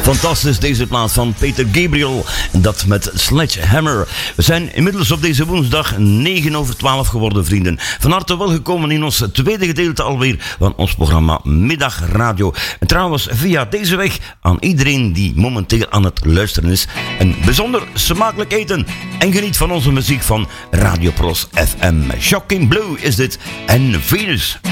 Fantastisch, deze plaat van Peter Gabriel. Dat met Sledgehammer. We zijn inmiddels op deze woensdag 9:12 geworden, vrienden. Van harte welgekomen in ons tweede gedeelte alweer van ons programma Middag Radio. En trouwens, via deze weg aan iedereen die momenteel aan het luisteren is. Een bijzonder smakelijk eten. En geniet van onze muziek van Radio Pros FM. Shocking Blue is dit en Venus.